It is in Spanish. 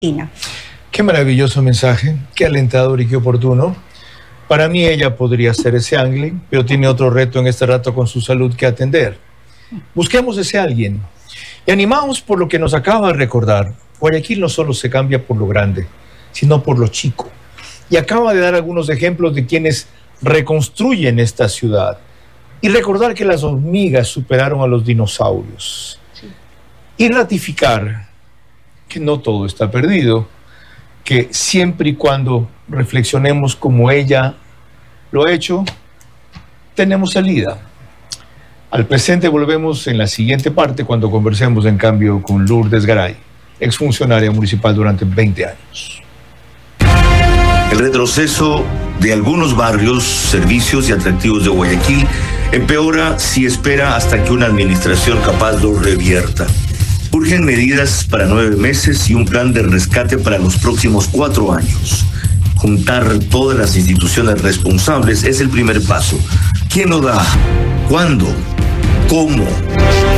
Qué maravilloso mensaje, qué alentador y qué oportuno. Para mí ella podría ser ese ángel, pero tiene otro reto en este rato con su salud que atender. Busquemos ese alguien y animaos por lo que nos acaba de recordar. Guayaquil no solo se cambia por lo grande, sino por lo chico. Y acaba de dar algunos ejemplos de quienes reconstruyen esta ciudad. Y recordar que las hormigas superaron a los dinosaurios. Sí. Y ratificar que no todo está perdido, que siempre y cuando reflexionemos como ella lo ha hecho, tenemos salida. Al presente volvemos en la siguiente parte cuando conversemos en cambio con Lourdes Garay, exfuncionaria municipal durante 20 años. El retroceso de algunos barrios, servicios y atractivos de Guayaquil empeora si espera hasta que una administración capaz lo revierta. Urgen medidas para 9 meses y un plan de rescate para los próximos 4 años. Juntar todas las instituciones responsables es el primer paso. ¿Quién lo da? ¿Cuándo? ¿Cómo?